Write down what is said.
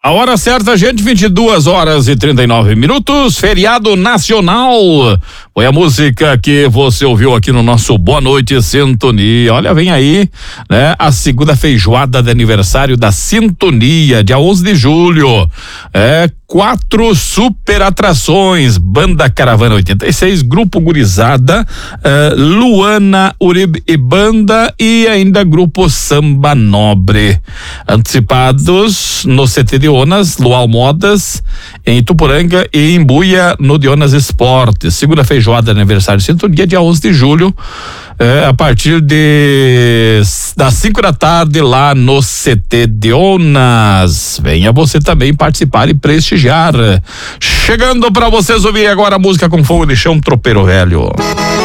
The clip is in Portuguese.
A hora certa, gente, 22h39, feriado nacional. Foi a música que você ouviu aqui no nosso Boa Noite Sintonia. Olha, vem aí, né? A segunda feijoada de aniversário da Sintonia, dia 11 de julho. 4 super atrações: Banda Caravana 86, Grupo Gurizada, Luana Uribe e Banda e ainda Grupo Samba Nobre. Antecipados no CT de Onas, Luau Modas, em Ituporanga e em Buia, no de Onas Esportes. Segunda feijoada de aniversário de Sintonia, dia 11 de julho. A partir das 5 da tarde lá no CT de Onas. Venha você também participar e prestigiar. Chegando para vocês ouvir agora a música com fogo de chão, Tropeiro Velho.